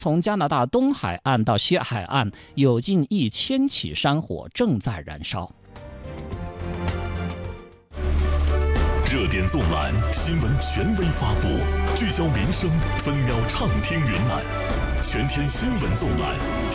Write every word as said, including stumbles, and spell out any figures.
从加拿大东海岸到西海岸，有近一千起山火正在燃烧。 热点纵览，新闻权威发布，聚焦民生，分秒畅听云南。全天新闻纵览。